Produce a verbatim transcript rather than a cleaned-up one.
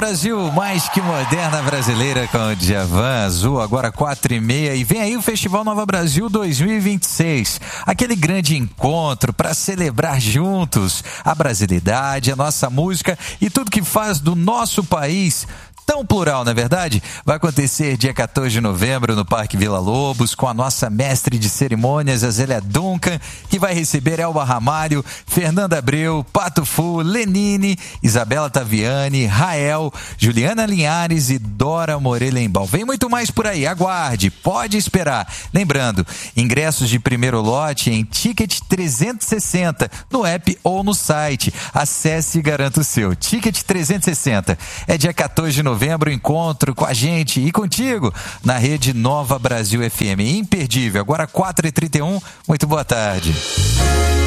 Brasil, mais que moderna brasileira com o Djavan, Azul, agora quatro e meia. E vem aí o Festival Nova Brasil dois mil e vinte e seis. Aquele grande encontro para celebrar juntos a brasilidade, a nossa música e tudo que faz do nosso país tão plural, não é verdade? Vai acontecer dia quatorze de novembro no Parque Vila Lobos com a nossa mestre de cerimônias, a Zélia Duncan, que vai receber Elba Ramalho, Fernanda Abreu, Pato Fu, Lenine, Isabela Taviani, Rael, Juliana Linhares e Dora Morelenbaum. Vem muito mais por aí, aguarde, pode esperar. Lembrando, ingressos de primeiro lote em Ticket trezentos e sessenta, no app ou no site. Acesse e garanta o seu. Ticket trezentos e sessenta. É dia quatorze de novembro. Novembro, encontro com a gente e contigo na rede Nova Brasil F M. Imperdível. Agora quatro e trinta e um. Muito boa tarde.